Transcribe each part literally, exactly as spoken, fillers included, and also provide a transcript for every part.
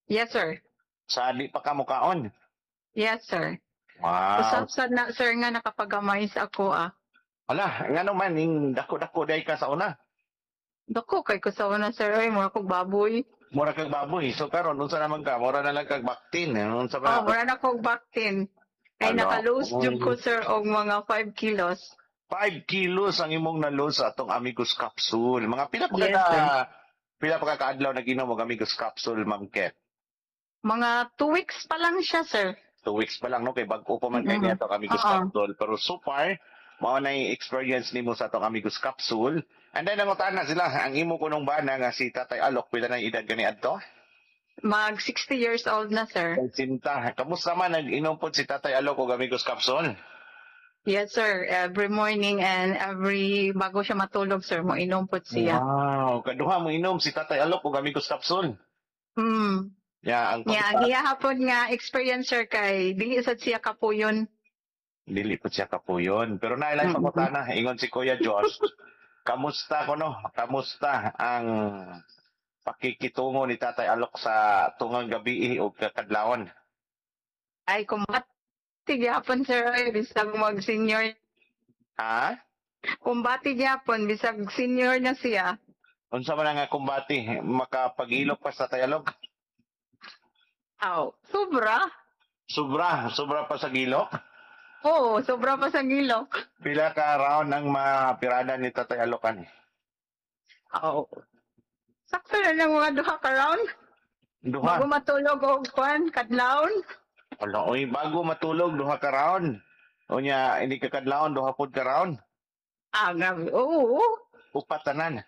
Yes, sir. Sa di pa ka mukaon. Yes, sir. Wow. Usap sad na, sir, nga nakapagamay sa ako, ah. Ala, nga naman, ning dako-dako day ka sa una. Dako, kay ko sa una, sir, ay, mga kong baboy. Mura kag baboy. So karon unsa naman ka? Mura na lang kag baktin. Unsa Oh, ba? mura na kong baktin. Ay, Ano? naka-lose jud ko, sir, og mga five kilos. five kilos ang imong na-lose sa atong Amigos Capsule. Mga pila pa ka Yes, na, sir. pila pa ka kaadlaw nag-inom og Amigos Capsule, Ma'am Ket? Mga two weeks pa lang siya, sir. Two weeks pa lang, no? Kay bago pa man kay Mhm. niya itong Amigos Oo. Capsule. Pero so far, mao na yung experience nimo sa itong Amigos Capsule. And then, nangutan na sila, ang imo kunong bana nga si Tatay Alok, pila na yung edad gani adto? Mag sixty years old na, sir. Kay Sinta. Kamusta man nag-inom po si Tatay Alok og Amigos Capsule? Yes, sir. Every morning and every bago siya matulog, sir, mo inom po siya. Wow, kaduha mo inom si Tatay Alok og Amigos Capsule. Hmm. Ya, ang Nya, pagka- gihapon nga experience, sir, kay dili sad siya kapuyon. dili po siya kapuyon. Pero nailay Mm-mm. pangutana, ingon si Kuya Josh, kamusta ko no? Kamusta ang pakikitungo ni Tatay Alok sa tungang gabi o kakadlawon? Ay, kumbati gihapon, sir, ay, bisag mag-senior. Ha? Kumbati gihapon, bisag senior na siya. Unsa man nga kumbati, makapag-ilok pa sa Tatay Alok? Aw, sobra. Sobra, sobra pa sa gilok. Oo, sobra pa sa gilok. Pila ka round ang mapirada ni Tatay Alokan? Aw. Sakto na lang mga duha ka round. Duha. Bago matulog og kwan, kadlawon. Wala, oy, bago matulog, duha ka round. O niya, hindi ka kadlawon, duha pod ka round. Ah, grabe. Oo. Upatanan.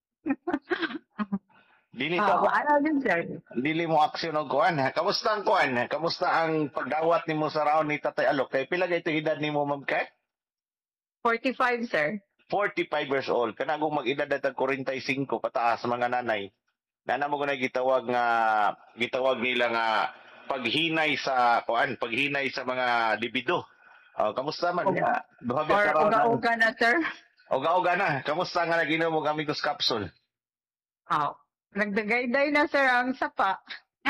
Dili Ah, ka, ano din, sir? dili mo aksyon og kuan. ha? Kamusta ang kuan? ha? Kamusta ang pagdawat nimo sa round ni Tatay Alok? Kay pila gayto edad nimo, Ma'am Kat? forty-five, sir. forty-five years old. Kanagong mag-edad at forty-five pataas mga nanay. Nana mo na gitawag nga gitawag nila nga paghinay sa kuan, paghinay sa mga libido. Oh, kamusta man? Uga. Duha Or ka round. na- uga-uga na, sir. Uga-uga na. Kamusta nga naginom mo Amigos Capsule? Aw. Nagdagayday na, sir, ang sapa.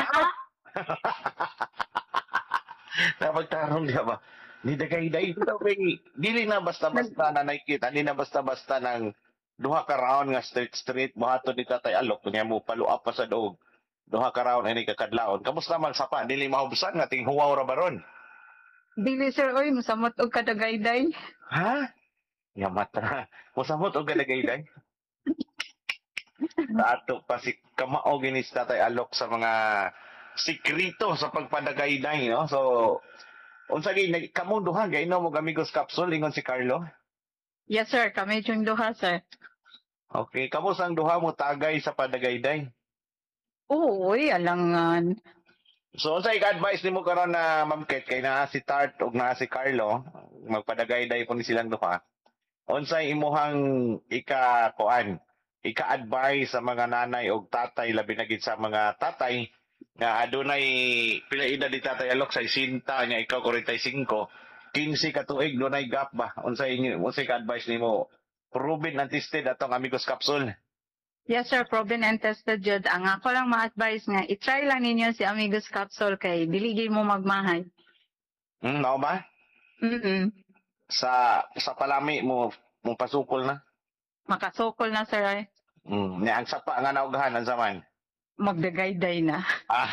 Napagtarong diya ba? Ni dagay-day. Dili na basta-basta na nakikita. Di na basta-basta ng duha ka round nga straight-straight. Buhato ni Tatay Alok. Kanya mo paluap pa sa doog. Duha ka round ay kakadlaon. Kamusta man sapa? Dili mahubsan nga ting huwaw ra baron. Dili, sir, oy, musamot og kadagayday. Ha? Yamat na. Musamot o galagay-day? Sa ato pa si kamao ginis Tatay Alok sa mga sikrito sa pagpadagay-day, no? So, unsa gi nag- kamo duha gainom og Amigos Capsule ingon si Carlo? Yes, sir. Kami yung duha, sir. Okay, kamo sang duha mo tagay sa padagay-day? Uy, alangan. So, unsa i-advise nimo karon na Ma'am Ket kay naa si Tart ug naa si Carlo, magpadagay-day po ni silang duha. Unsay imuhang ika kuan? Ika-advise sa mga nanay ug tatay labi na gid sa mga tatay nga adunay pila edad ni Tatay Alok sa sinta niya ikaw forty-five, fifteen ka tuig dunay gap ba? Unsay inyo unsay ka-advise nimo? Proven and tested atong Amigos Capsule. Yes, sir. Proven and tested jud. Ang ako lang ma-advise nga, i-try lang ninyo si Amigos Capsule kay dili mo magmahay. Hmm, mao ba? Mm Sa sa palami mo mo pasukol na. Makasukol na, sir, ay. Hmm, nya ang sapa nga naughan ang zaman. Magdagayday na.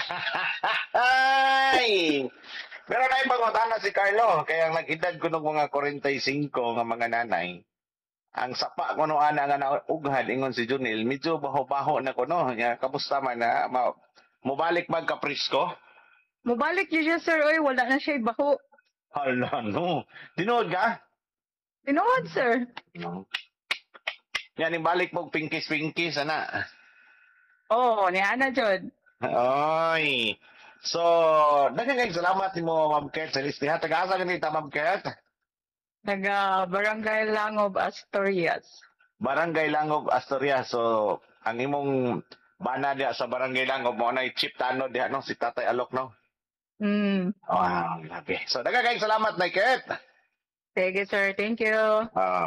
Ay! Pero na ipangutan na si Carlo, kaya nag-edad ko ng mga forty-five nga mga nanay. Ang sapa ko no ana nga naughan, ingon si Junil, medyo baho-baho na ko no. Ya, kamusta man na? Ma mubalik ba ka presko? Mubalik yun siya, sir, oy. Wala na siya baho. Hala, no. Tinood ka? Tinuod, sir. Yan, ibalik mo pinkis-pinkis, ana. Oo, ni Ana jud. Oy. So, daghang kayong salamat mo, Ma'am Ket, sa listihan. Taga-asa ganita, Ma'am Ket? Taga Barangay Langob, Asturias. Barangay Langob, Asturias. So, ang imong bana diya sa Barangay Langob, mo na chip tano diya, no? Si Tatay Alok, no? Hmm. Wow, grabe. So, daghang kayong salamat, Ma'am Ket. Sige, sir. Thank you. Ah.